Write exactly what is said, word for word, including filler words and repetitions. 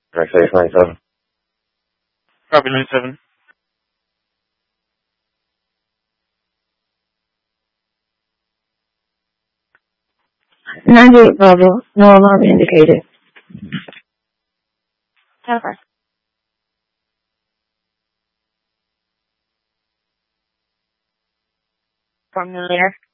Direct six ninety-seven. Copy ninety-seven. ninety-eight Bravo, no alarm indicated. Okay. From the leader.